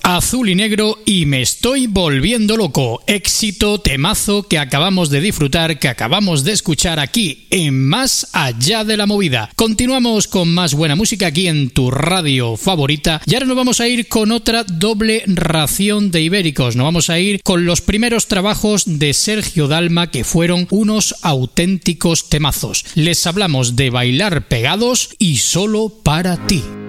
Azul y Negro y Me Estoy Volviendo Loco, éxito, temazo que acabamos de disfrutar, que acabamos de escuchar aquí en Más Allá de la Movida. Continuamos con más buena música aquí en tu radio favorita y ahora nos vamos a ir con otra doble ración de ibéricos. Nos vamos a ir con los primeros trabajos de Sergio Dalma, que fueron unos auténticos temazos. Les hablamos de Bailar Pegados y Solo para ti.